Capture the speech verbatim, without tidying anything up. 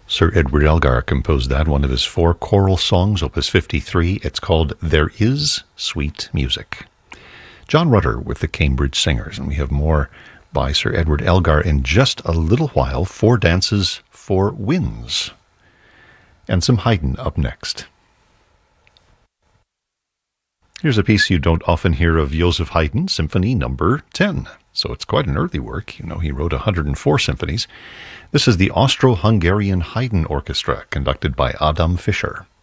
Sir Edward Elgar composed that, one of his four choral songs, opus fifty-three. It's called There Is Sweet Music. John Rutter with the Cambridge Singers, and we have more by Sir Edward Elgar in just a little while. Four Dances, Four Winds. And some Haydn up next. Here's a piece you don't often hear of Joseph Haydn, Symphony Number ten. So it's quite an early work. You know, he wrote one hundred four symphonies. This is the Austro-Hungarian Haydn Orchestra, conducted by Adam Fischer.